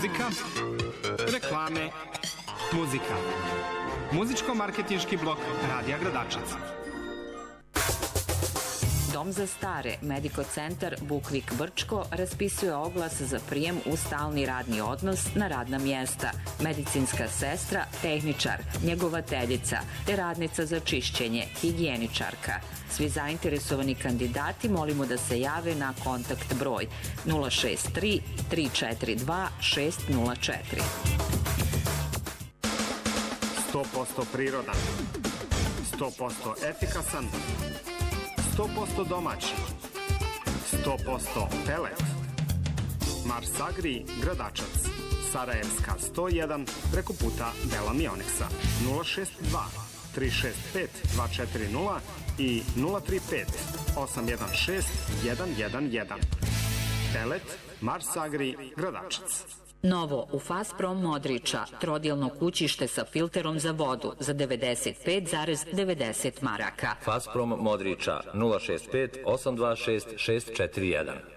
Muzika, reklame, muzika. Muzičko-marketinški blok Radija Gradačac. Dom za stare, Medico Centar Bukvik Brčko raspisuje oglas za prijem u stalni radni odnos na radna mjesta, medicinska sestra, tehničar, njegovateljica, te radnica za čišćenje, higijeničarka. Svi zainteresovani kandidati molimo da se jave na kontakt broj 063 342 604. 100% prirodan, 100% efikasan, 100% domaći, 100% pelet. Mars Agri, Gradačac, Sarajevska 101, preko puta Bela Mioneksa, 062 365 240 i 035 816 111. Pelet, Mars Agri, Gradačac. Novo u Fasprom Modriča, trodjelno kućište sa filterom za vodu za 95,90 maraka. Fasprom Modriča 065 826 641.